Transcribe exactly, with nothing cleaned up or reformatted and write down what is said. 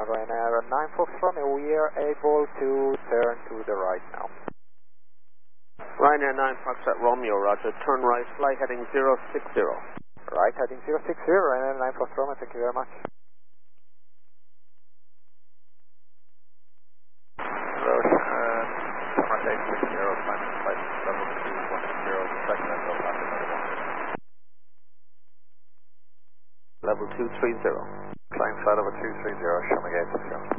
Ryanair nine Foxtrot, we are able to turn to the right now. Ryanair nine Foxtrot Romeo, roger. Turn right, fly heading zero six zero. Right heading zero six zero, Ryanair nine Foxtrot, thank you very much. Roche, uh, Sunrise eight six zero, climbing flight level two one zero, the second level of another one. Level two three zero. Climb flight level two three zero, showing eight six zero.